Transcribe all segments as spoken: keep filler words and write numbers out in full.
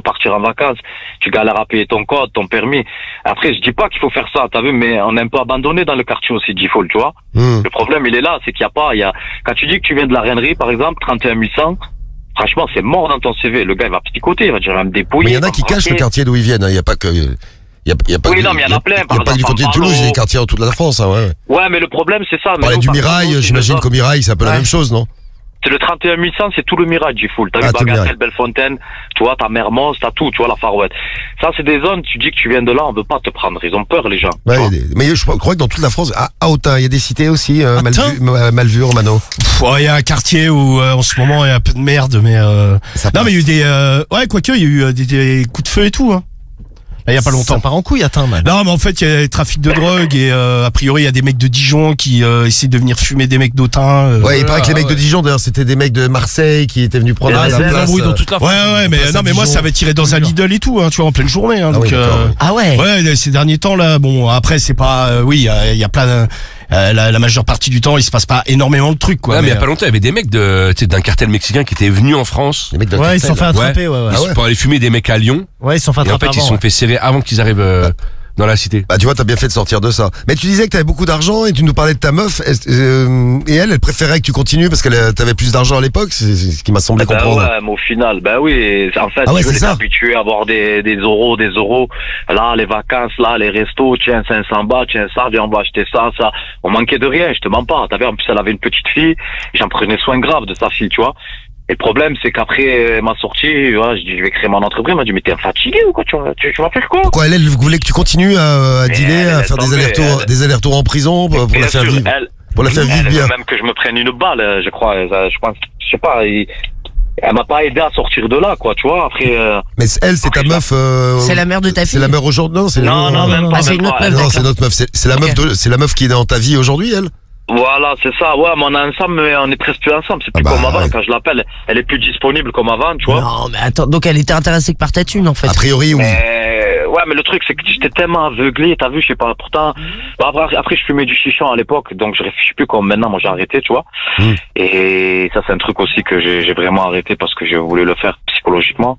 repartir en vacances. Tu galères à payer ton code, ton permis. Après, je dis pas qu'il faut faire ça, t'as vu, mais on est un peu abandonné dans le quartier aussi, G-Fall, tu vois. Mmh. Le problème, il est là, c'est qu'il y a pas, il y a, quand tu dis que tu viens de la Rainerie, par exemple, trente et un mille cent, franchement, c'est mort dans ton C V. Le gars, il va picoter, il va dire, il va me dépouiller. Mais il y en a qui cachent le quartier d'où ils viennent, il y a pas que, il y a, y a pas oui, que, non, mais il y en a plein. Il y a pas que du côté de Toulouse, il y a des quartiers en toute la France, hein, ouais. Ouais, mais le problème, c'est ça. On parlait du Mirail, j'imagine qu'au Mirail, c'est un peu ouais. la même chose, non? C'est le trente et un mille cent, c'est tout le Mirail, G-Fall. T'as ah, vu Bagatelle, Bellefontaine, tu vois, t'as Mermoz, t'as tout, tu vois, la Farouette. Ça, c'est des zones, tu dis que tu viens de là, on veut pas te prendre. Ils ont peur, les gens. Ouais, des... Mais je crois que dans toute la France, à, à Autun, il y a des cités aussi, euh, Malvure, Malvure, Mano. Il ouais, y a un quartier où, euh, en ce moment, il y a un peu de merde, mais euh... non, mais il y a eu des, euh... ouais, quoique, il y a eu euh, des, des coups de feu et tout, hein. Là, il y a pas longtemps. Ça part en couille, attends, man. Non, mais en fait, il y a des trafics de drogue et euh, a priori, il y a des mecs de Dijon qui euh, essaient de venir fumer des mecs d'Autun. Euh, ouais, il paraît que les mecs ouais. de Dijon, d'ailleurs, c'était des mecs de Marseille qui étaient venus prendre ah, la place. Oui, dans toute la ouais, ouais, mais non, mais moi, ça avait tiré dans un Lidl et tout, hein, tu vois, en pleine journée. Hein, ah, donc, oui, euh, ah ouais. Ouais, ces derniers temps là, bon, après, c'est pas, euh, oui, il y, y a plein. De, Euh, la, la majeure partie du temps, il se passe pas énormément de trucs, quoi. Ouais, mais, mais il y a euh... pas longtemps, il y avait des mecs de, tu sais, d'un cartel mexicain qui étaient venus en France. Les mecs de ouais, cartel, ils se sont fait attraper, ouais, ouais. ouais. Ils ah ouais. pour aller fumer des mecs à Lyon. Ouais, ils se sont fait attraper. Et en fait, avant, ils se sont ouais. fait serrer avant qu'ils arrivent euh, dans la cité. Bah, tu vois, t'as bien fait de sortir de ça. Mais tu disais que t'avais beaucoup d'argent et tu nous parlais de ta meuf. Euh, et elle, elle préférait que tu continues parce qu'elle t'avait plus d'argent à l'époque. C'est ce qui m'a semblé bah comprendre. Ouais, mais au final, bah oui. En fait, ah ouais, tu veux les habituer à avoir des, des euros, des euros. Là, les vacances, là, les restos, tiens, cinq cents bahts, tiens, ça, viens, on va acheter ça, ça. On manquait de rien, je te mens pas. T'avais, en plus, elle avait une petite fille. J'en prenais soin grave de sa fille, tu vois. Et le problème, c'est qu'après ma sortie, voilà, je dis, je vais créer mon entreprise. Elle m'a dit, mais t'es fatigué ou quoi? Tu vas, tu, tu vas faire quoi? Quoi, elle, elle voulait que tu continues à, à dealer, à faire des allers-retours, des allers-retours en prison pour, pour la faire vivre. Elle, pour la faire vivre bien. Même que je me prenne une balle, je crois. Je pense, je sais pas. Il, elle m'a pas aidé à sortir de là, quoi, tu vois. Après. Euh, mais elle, c'est ta meuf. Euh, c'est la mère de ta fille. C'est la mère aujourd'hui. Non, c'est non, non, même pas. Ah, c'est une autre meuf. Non, c'est notre meuf. C'est la meuf de, c'est la meuf qui est dans ta vie aujourd'hui, elle. Voilà, c'est ça. Ouais, mais on est ensemble, mais on est presque plus ensemble. C'est plus ah bah, comme avant. Ouais. Quand je l'appelle, elle est plus disponible comme avant, tu vois. Non, mais attends, donc elle était intéressée que par ta thune, en fait. A priori, oui. Mais, ouais, mais le truc, c'est que j'étais tellement aveuglé, t'as vu, je sais pas. Pourtant, bah, après, après, je fumais du chichon à l'époque, donc je réfléchis plus comme maintenant. Moi, j'ai arrêté, tu vois. Mm. Et ça, c'est un truc aussi que j'ai vraiment arrêté parce que je voulais le faire psychologiquement.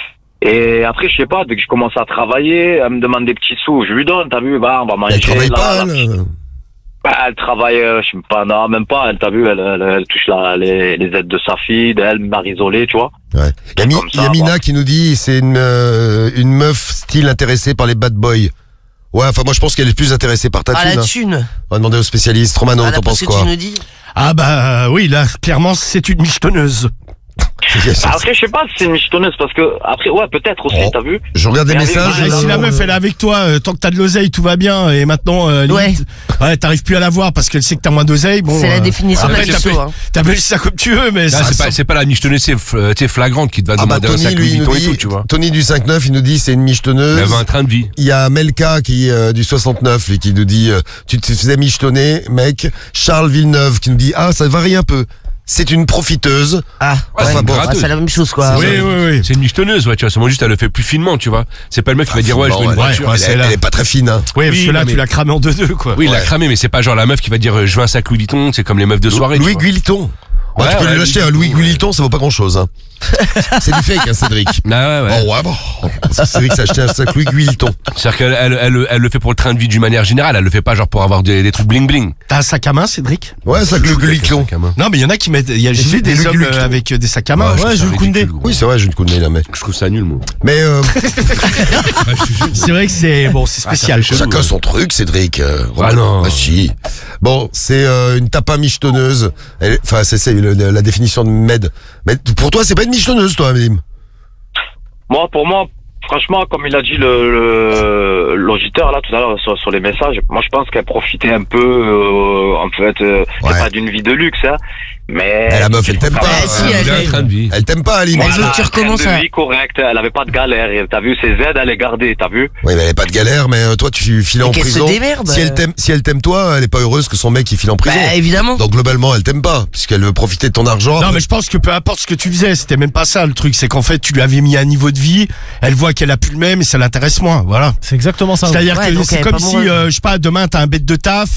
Et après, je sais pas, dès que je commence à travailler, elle me demande des petits sous, je lui donne, t'as vu, bah, on va manger. Elle travaille là, pas, là, elle. Bah, elle travaille, euh, je sais pas, non, même pas, elle, t'as vu, elle, elle, elle touche la, les, les aides de sa fille, d'elle, Marie-Isolée, tu vois. Ouais. Il y a, Mi, y a Mina bon. qui nous dit, c'est une, euh, une meuf style intéressée par les bad boys. Ouais, enfin, moi, je pense qu'elle est plus intéressée par ta ah, thune. la thune. Hein. On va demander aux spécialistes. Romano, ah, t'en penses quoi? Tu nous dis. Ah, bah, oui, là, clairement, c'est une michetonneuse. Après, je sais pas si c'est une michetonneuse parce que, après, ouais, peut-être aussi, oh. t'as vu. Je regarde des messages. Ah, si la meuf, elle est avec toi, euh, tant que t'as de l'oseille, tout va bien, et maintenant, euh, limite, ouais, ouais t'arrives plus à la voir parce qu'elle sait que t'as moins d'oseille, bon. C'est euh, la définition après, de la micheto, hein. T'appelles ça comme tu veux, mais là, c'est pas, c'est pas la michetonneuse, c'est flagrante qui te va ah demander bah, Tony, un sac lui, Louis Vuitton dit, et tout, tu vois. Tony du cinq neuf, il nous dit, c'est une michetonneuse. Elle avait un train de vie. Il y a Melka qui, euh, du soixante-neuf, lui, qui nous dit, euh, tu te faisais michetonner, mec. Charles Villeneuve qui nous dit, ah, ça varie un peu. C'est une profiteuse. Ah, ouais, enfin, bon, ah, c'est la même chose, quoi. Oui, oui, oui. C'est une michetonneuse, ouais, tu vois. Seulement juste, elle le fait plus finement, tu vois. C'est pas le mec qui ah, va dire, ouais, je veux une voiture. Ouais, elle, elle est pas très fine, hein. Oui, parce que là, tu l'as cramé en deux-deux, quoi. Oui, il l'a cramé, mais c'est pas genre la meuf qui va dire, je veux un sac Louis Vuitton, c'est comme les meufs de soirée. Louis Vuitton. Ouais, ouais, tu peux ouais, lui acheter un Louis Vuitton, ça vaut pas grand chose, hein. C'est du fake, hein, Cédric. Ah ouais, ouais. Oh, ouais, bon. Cédric s'est acheté un sac Louis Vuitton. C'est-à-dire qu'elle elle, elle, elle le fait pour le train de vie d'une manière générale, elle le fait pas genre pour avoir des, des trucs bling bling. T'as un sac à main, Cédric? Ouais, un sac Louis Vuitton. Non, mais il y en a qui mettent, il y a juste des hommes avec des sacs à main. Ouais, Jules Koundé. Oui, c'est vrai, Jules Koundé, là, mais. Je trouve ça nul, moi. Mais, euh. c'est vrai que c'est, bon, c'est spécial. Ah, chacun son truc, Cédric. Ah non. Ah si. Bon, c'est euh, une tapa michetonneuse. Enfin, c'est la définition de Med. Mais pour toi, c'est pas une michetonneuse, toi, Amélie? Moi, pour moi, franchement, comme il a dit le l'auditeur là tout à l'heure sur, sur les messages, moi je pense qu'elle profitait un peu, euh, en fait, euh, ouais. c'est pas d'une vie de luxe, hein. Mais, mais la meuf, elle t'aime pas. Bah, si, elle, elle, train de vie. Elle t'aime pas, Aline. Elle veut que tu recommences à. Une vie correcte, elle avait pas de galère. T'as vu ses aides, elle est gardée, t'as vu? Oui, mais elle avait pas de galère, mais euh, toi, tu files en prison. Se démerde. Si elle t'aime, si elle t'aime toi, elle est pas heureuse que son mec il file en prison. Bah, évidemment. Donc globalement, elle t'aime pas, puisqu'elle veut profiter de ton argent. Non, après. Mais je pense que peu importe ce que tu faisais, c'était même pas ça le truc. C'est qu'en fait, tu lui avais mis un niveau de vie. Elle voit qu'elle a plus le même et ça l'intéresse moins. Voilà. C'est exactement ça. C'est-à-dire ouais, que c'est comme si, euh, je sais pas, demain t'as un bête de taf.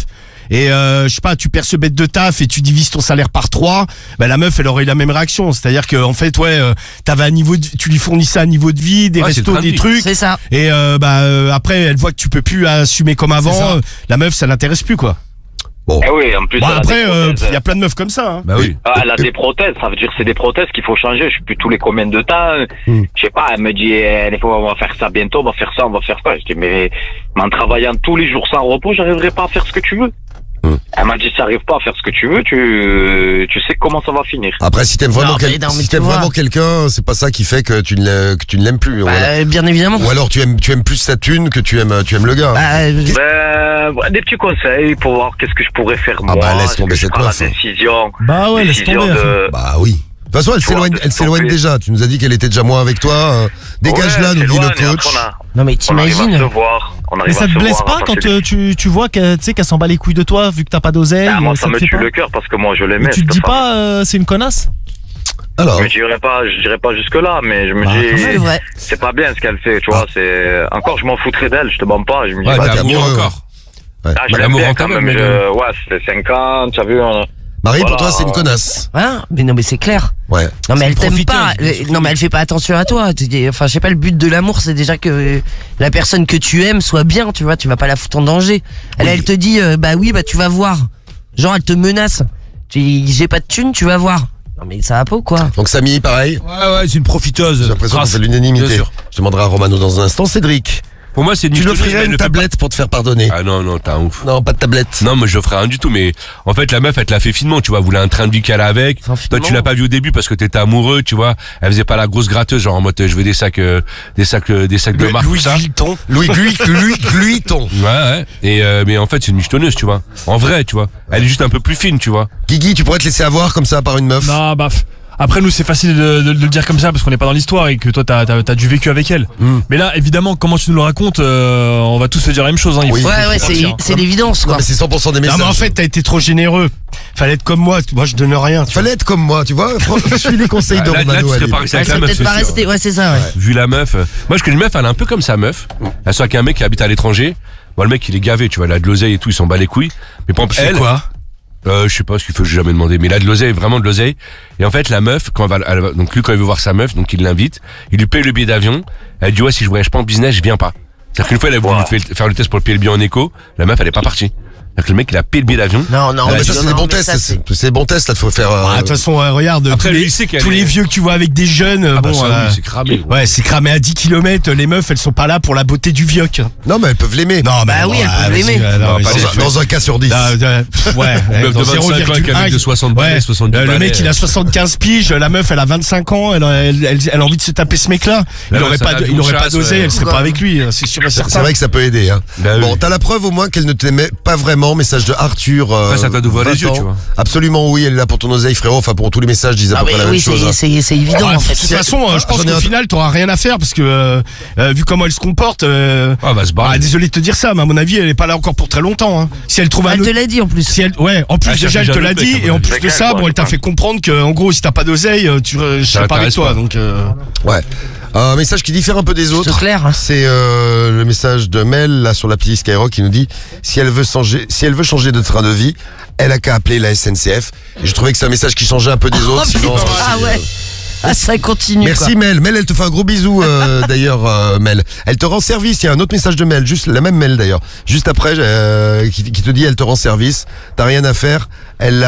et euh, je sais pas, tu perds ce bête de taf et tu divises ton salaire par trois, bah la meuf elle aurait eu la même réaction, c'est-à-dire que en fait ouais, euh, t'avais un niveau, de, tu lui fournissais un niveau de vie, des Ouais, c'est restos, le train de des vie. trucs, C'est ça. et euh, bah euh, après elle voit que tu peux plus assumer comme avant, euh, la meuf ça l'intéresse plus quoi. Bon. Eh oui, en plus. Bon elle a après des il prothèses. y a plein de meufs comme ça. Hein. Bah oui. Ah, elle a des prothèses, ça veut dire que c'est des prothèses qu'il faut changer. Je sais plus tous les combien de temps. Mm. Je sais pas, elle me dit, eh, des fois, on va faire ça bientôt, on va faire ça, on va faire ça. Je dis, mais, mais en travaillant tous les jours sans repos, j'arriverai pas à faire ce que tu veux. Mm. Elle m'a dit, si t'arrives pas à faire ce que tu veux, tu, tu sais comment ça va finir. Après, si t'aimes vraiment, Non, mais quel- non, mais si tu t'aimes vois. vraiment quelqu'un, c'est pas ça qui fait que tu ne l'aimes- que tu ne l'aimes plus. ou, alors, Bah, bien évidemment. ou alors tu aimes, tu aimes plus sa thune que tu aimes, tu aimes le gars. Bah, euh, Ben, ouais, des petits conseils pour voir qu'est-ce que je pourrais faire Ah moi. bah, laisse est-ce tomber que je cette prends meuf, la hein. décision. Bah ouais, laisse décision tomber. de... Bah oui. De toute façon, elle Tu vois, s'éloigne, de elle s'éloigne stopper. déjà. Tu nous as dit qu'elle était déjà moins avec toi. euh, Dégage-la, Ouais, nous c'est dit loin, le et coach. après, on a- non mais On arrive à t'imagines. se voir. On arrive Mais ça à te se blesse voir, pas à quand passer euh, des- tu, tu vois que, tu sais, qu'elle s'en bat les couilles de toi vu que t'as pas d'oseille? Ah, moi, euh, ça te me fait tue pas le cœur parce que moi, je l'aimais. Mais tu te cette dis femme. pas, euh, c'est une connasse? Alors, Mais je dirais pas, je dirais pas jusque là, mais je me Bah, C'est dis, vrai. c'est pas bien ce qu'elle fait, tu vois, c'est, encore je m'en foutrais d'elle, je te bats pas, je me dis, Ouais, bah, t'es t'es amoureux amoureux, encore. ouais. ah, je bah, l'aime l'amour bien en quand ta même, même, je- ouais, c'était cinq ans, tu as vu, on- Marie, pour voilà. toi, c'est une connasse. Hein mais non mais c'est clair. Ouais. Non mais C'est elle une t'aime profiteuse, pas. une Euh, Non mais elle fait pas attention à toi. Tu dis- Enfin je sais pas, le but de l'amour c'est déjà que euh, la personne que tu aimes soit bien, tu vois, tu vas pas la foutre en danger. Elle Oui. elle te dit euh, bah oui bah tu vas voir. Genre elle te menace. Tu dis j'ai pas de thune, tu vas voir. Non mais ça va pas ou quoi? Donc Samy, pareil. Ouais, ouais, c'est une profiteuse. J'ai l'impression que Trace. c'est l'unanimité. Bien sûr. Je demanderai à Romano dans un instant. Cédric, Pour moi, c'est une tu lui michetonneuse, mais offrirais elle une le fait tablette pour te faire pardonner? pas. Ah non, non, t'es un ouf. Non, pas de tablette. Non, moi je ferais rien du tout, mais en fait la meuf elle te l'a fait finement, tu vois, elle voulait un train de vie qu'elle a avec. Enfin, Toi tu finement. l'as pas vu au début parce que t'étais amoureux, tu vois. Elle faisait pas la grosse gratteuse, genre en mode euh, je veux des sacs, euh, des sacs, euh, des sacs de marque, tout ça. Vuitton. Louis Gluy, Louis Gluiton. Ouais, ouais. Et euh, mais en fait c'est une michetonneuse, tu vois. En vrai, tu vois. Elle est juste un peu plus fine, tu vois. Guigui, tu pourrais te laisser avoir comme ça par une meuf? Non, bah. f- Après, nous, c'est facile de, de- de le dire comme ça parce qu'on n'est pas dans l'histoire et que toi, t'as, t'as, t'as du vécu avec elle. Mm. Mais là, évidemment, comment tu nous le racontes, euh, on va tous se dire la même chose. Hein. Il Oui. faut- Ouais faut ouais partir, c'est hein. c'est l'évidence Non, quoi. mais c'est cent pour cent des Non messages. mais en fait t'as été trop généreux. Fallait être comme moi. Moi je donne rien. Tu vois. Fallait être comme moi, tu vois. Suis les conseils de Là, là, Romano. tu serais allez. pas resté Elle avec la serait meuf, peut-être c'est pas sûr. restée. Ouais c'est ça ouais. Vu la meuf, euh, moi je connais une meuf, elle est un peu comme sa meuf. Elle soit qu'un mec qui habite à l'étranger. Bon, le mec il est gavé, tu vois, il a de l'oseille et tout, il s'en bat les couilles. Mais par exemple, C'est elle, quoi? Euh, je sais pas ce qu'il faut, j'ai jamais demandé, mais il a de l'oseille, vraiment de l'oseille. Et en fait, la meuf, quand elle va, elle va- donc lui, quand il veut voir sa meuf, donc il l'invite, il lui paye le billet d'avion. Elle dit, ouais, si je voyage pas en business, je viens pas. C'est-à-dire qu'une fois, elle a voulu Wow. faire- faire le test pour le payer le billet en éco, la meuf, elle est pas partie. C'est-à-dire que le mec, il a payé le billet d'avion. Non non Ah, mais mais ça, non, c'est des non, bons mais tests. ça, C'est c'est des bons tests, là, il faut faire. euh, Ah, de toute façon, ouais, regarde, Après, tous, lui, les, il sait qu'elle tous est- les vieux que tu vois avec des jeunes, Ah bah bon, ça, euh, oui, c'est cramé. gros. ouais, c'est cramé à dix kilomètres. Les meufs, elles sont pas là pour la beauté du vieux. Non, mais elles peuvent l'aimer. Non, Bah mais oui, bon, elles ah, peuvent vas-y, l'aimer. euh, non, Non, mais pas c'est- les Dans, un- dans un cas sur dix. Ah, euh, ouais, Meuf dans de vingt-cinq ans avec un mec de soixante balais, soixante-dix Euh, le mec balais. il a soixante-quinze piges, la meuf elle a vingt-cinq ans, elle, elle, elle, elle a envie de se taper ce mec là. Il La aurait meuf, ça pas, va de- d'une il aurait pas chasse, d'oseille, ouais. elle serait pas avec lui, c'est sûr et C'est certain. c'est vrai que ça peut aider. Hein. Bah Bon, oui. t'as la preuve au moins qu'elle ne t'aimait pas vraiment. Message de Arthur. euh, Après, ça t'a d'ouvrir les vingt yeux, ans. tu vois. Absolument, oui, elle est là pour ton oseille, frérot. Enfin, pour tous les messages, disent à Ah peu oui près la même oui chose. c'est hein. c'est c'est évident Ouais, en fait. de toute façon, euh, je pense J'en ai qu'au un- final, t'auras rien à faire parce que euh, euh, vu comment elle se comporte, euh, Ah, bah, se barrer. ah, désolé de te dire ça, mais à mon avis, elle est pas là encore pour très longtemps. Hein. Si elle trouve un Elle te autre, l'a dit en plus. si elle, ouais, en plus Ah, déjà cherche elle te déjà l'a un autre dit mec, et en à mon plus avis. de ça, Quoi, bon, elle t'a je fait comprendre que en gros, si t'as pas d'oseille, euh, tu euh, je serais pas avec l'intéresse toi. pas. Donc, euh, Ouais. Un message qui diffère un peu des C'est autres. clair. hein. C'est euh, le message de Mel là sur l'appli Skyrock qui nous dit si elle veut changer, si elle veut changer de train de vie, elle a qu'à appeler la S N C F. Et je trouvais que c'est un message qui changeait un peu des autres. Oh, sinon, putain, euh, ah c'est, ouais. euh, Ah ça continue. Merci Mel. Mel, elle te fait un gros bisou euh, d'ailleurs, euh, Mel. Elle te rend service. Il y a un autre message de Mel, juste la même Mel d'ailleurs, juste après, euh, qui, qui te dit elle te rend service. T'as rien à faire. Elle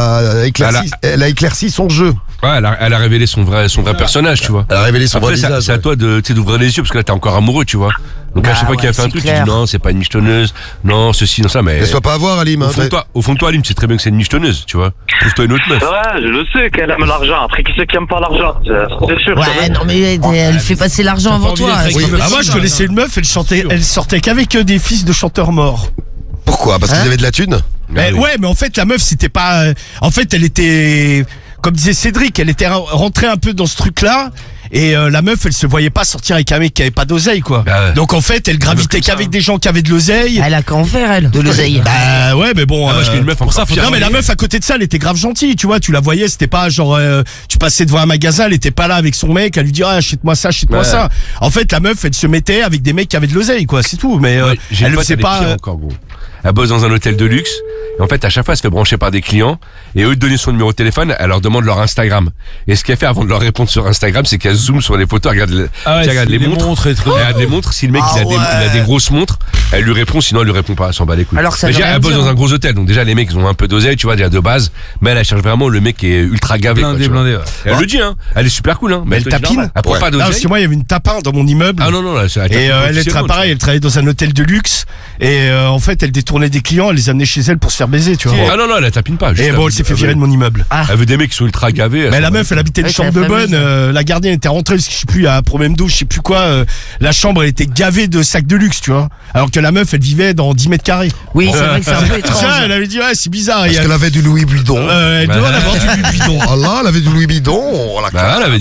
a éclairci, elle a éclairci son jeu. Ouais, elle a, elle a révélé son vrai, son vrai personnage, tu vois. Elle a révélé son Après, vrai c'est à- visage. c'est à ouais. toi de, tu sais, d'ouvrir les yeux parce que là, t'es encore amoureux, tu vois. Donc, à Bah chaque fois qu'il a ouais, fait un c'est truc, clair. tu dis non, c'est pas une michetonneuse. Non, ceci, non, ça, mais. Laisse-toi pas avoir, Alim. Au Hein, fond, de toi, au fond de toi, Alim, tu sais très bien que c'est une michetonneuse, tu vois. Trouve-toi une autre meuf. Ouais, je le sais qu'elle aime l'argent. Après, qui c'est qui aime pas l'argent? C'est c'est sûr. ça Ouais va. non mais elle, elle fait passer l'argent avant envie toi. d'être c'est avec pas une ah, moi, je possible. connaissais une meuf, elle chantait, elle sortait qu'avec euh, des fils de chanteurs morts. Pourquoi? Parce qu'ils Hein avaient de la thune. Mais Ah oui. ouais, mais en fait, la meuf, c'était pas. euh, En fait, elle était. Comme disait Cédric, elle était rentrée un peu dans ce truc-là. Et euh, la meuf, elle se voyait pas sortir avec un mec qui avait pas d'oseille, quoi. Bah ouais. Donc en fait, elle gravitait qu'avec des gens qui avaient de l'oseille. Elle a qu'à en faire, elle, de l'oseille. Bah ouais, mais bon. Ah, moi, je connais une meuf pour ça, encore faut... pire. Non, mais la meuf à côté de ça, elle était grave gentille, tu vois. Tu la voyais, c'était pas genre, euh, tu passais devant un magasin, elle était pas là avec son mec, elle lui dirait, ah, achète-moi ça, achète-moi Ouais. ça. En fait, la meuf, elle se mettait avec des mecs qui avaient de l'oseille, quoi. C'est tout. Mais euh, Ouais, j'ai elle une le pote, faisait elle est pas. pire euh, encore, gros. Elle bosse dans un hôtel de luxe. Et en fait, à chaque fois, elle se fait brancher par des clients. Et au lieu de donner son numéro de téléphone, elle leur demande leur Instagram. Et ce qu'elle fait avant de leur répondre sur Instagram, c'est qu'elle zoome sur les photos, elle regarde, le- Ah ouais, elle regarde c'est les des montres. montres et tout. Elle regarde les montres. Si le mec Ah il, a des, ouais. il a des grosses montres, elle lui répond. Sinon, elle lui répond pas. Elle s'en bat les couilles. Alors que ça Mais veut déjà, rien elle bosse dire, dans hein. un gros hôtel. Donc déjà, les mecs, ils ont un peu d'oseille, tu vois, déjà de base. Mais elle, elle cherche vraiment le mec qui est ultra gavé. quoi, Blindé, tu vois. blindé, ouais. Et elle le dit, hein. Elle est super cool, hein. Mais elle te dit tapine. normal. Elle prend Ouais. pas Ah, parce d'oseille. que moi, il y avait une tapin dans mon immeuble. Ah non, non, là, c'est elle Et tapine euh, elle était officiellement, tu pareil, elle travaillait dans un hôtel de luxe et euh, en fait elle détournait des clients, elle les amenait chez elle pour se faire baiser, tu vois. vois. Ah non, non, elle tapine pas. juste Et bon, elle s'est fait virer de mon immeuble. Elle veut des mecs qui sont ultra gavés. elle Mais s'en la bat meuf, les elle habitait une Ouais, chambre c'est de la famille, bonne. euh, la gardienne était rentrée parce que je sais plus, il y a un problème d'eau, je sais plus quoi. euh, la chambre, elle était gavée de sacs de luxe, tu vois. Alors que la meuf, elle vivait dans dix mètres carrés. Oui, c'est vrai que c'est un peu Ça, étrange. elle avait dit, ouais, c'est bizarre. Parce il y a- qu'elle avait du Louis Vuitton. euh, elle Bah. doit en avoir du bidon. Oh là, elle avait du Louis Vuitton. Oh la Bah, elle avait du.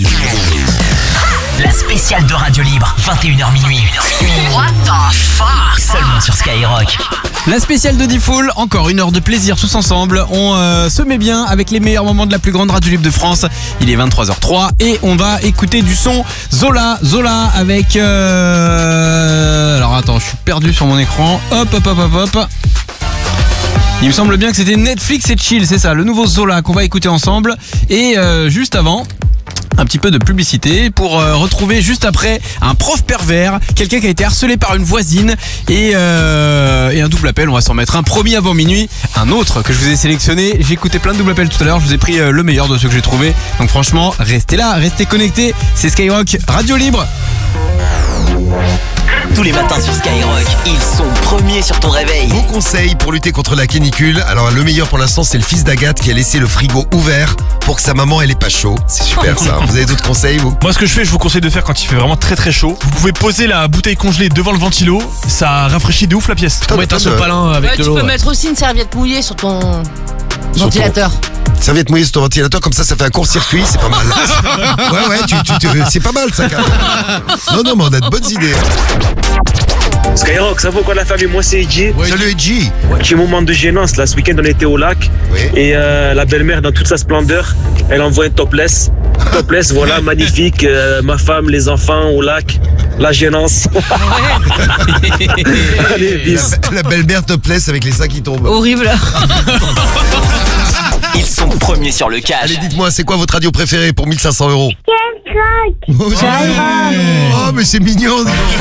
La spéciale de Radio Libre, vingt et une heures minuit. What the fuck? Seulement sur Skyrock. La spéciale de Diffoul, encore une heure de plaisir tous ensemble. On euh, se met bien avec les meilleurs moments de la plus grande radio libre de France. Il est vingt-trois heures trois et on va écouter du son Zola. Zola avec... Euh... Alors attends, je suis perdu sur mon écran. Hop, hop, hop, hop, hop. Il me semble bien que c'était Netflix et Chill, c'est ça, le nouveau Zola qu'on va écouter ensemble. Et euh, juste avant... un petit peu de publicité pour euh, retrouver juste après un prof pervers, quelqu'un qui a été harcelé par une voisine et, euh, et un double appel. On va s'en mettre un promis avant minuit, un autre que je vous ai sélectionné. J'ai écouté plein de double appels tout à l'heure, je vous ai pris euh, le meilleur de ceux que j'ai trouvé. Donc franchement, restez là, restez connectés. C'est Skyrock, Radio Libre. Tous les matins sur Skyrock, ils sont premiers sur ton réveil. Bon conseil pour lutter contre la canicule. Alors le meilleur pour l'instant, c'est le fils d'Agathe qui a laissé le frigo ouvert pour que sa maman elle ait pas chaud. C'est super ça. Vous avez d'autres conseils vous? Moi, ce que je fais, je vous conseille de faire quand il fait vraiment très très chaud. Vous pouvez poser la bouteille congelée devant le ventilo. Ça rafraîchit de ouf la pièce. Putain, Mettre un putain, sopalin avec Ouais, de tu l'eau. peux ouais. mettre aussi une serviette mouillée sur ton Sur ventilateur. Serviette mouillée sur ton ventilateur, comme ça, ça fait un court-circuit, c'est pas mal. Ouais, ouais, tu, tu, tu- c'est pas mal ça quand même. Non, non, mais on a de bonnes idées. Skyrock, ça vaut quoi la famille? Moi c'est Edgy. Salut Edgy. Petit moment de gênance là, ce week-end on était au lac Oui. et euh, la belle-mère dans toute sa splendeur, elle envoie un topless. Topless, voilà, magnifique, euh, ma femme, les enfants au lac, la gênance. Allez, bis. La, la belle-mère topless avec les seins qui tombent. Horrible. Ils sont premiers sur le cash. Allez, dites-moi, c'est quoi votre radio préférée pour mille cinq cents euros? Oh, oh, mais c'est mignon.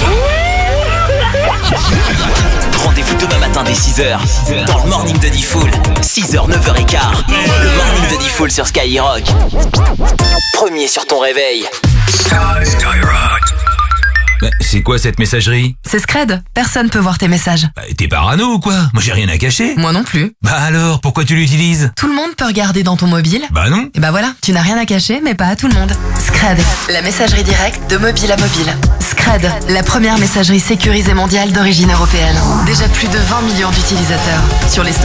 Rendez-vous demain matin dès six heures dans le morning de Diffoul. six heures, neuf heures quinze. Le morning de Diffoul sur Skyrock. Premier sur ton réveil. Bah, c'est quoi cette messagerie? C'est Scred, personne peut voir tes messages. Bah, t'es parano ou quoi? Moi j'ai rien à cacher. Moi non plus. Bah alors, pourquoi tu l'utilises? Tout le monde peut regarder dans ton mobile. Bah non. Et bah voilà, tu n'as rien à cacher, mais pas à tout le monde. Scred, la messagerie directe de mobile à mobile. Scred, la première messagerie sécurisée mondiale d'origine européenne. Déjà plus de vingt millions d'utilisateurs sur les stores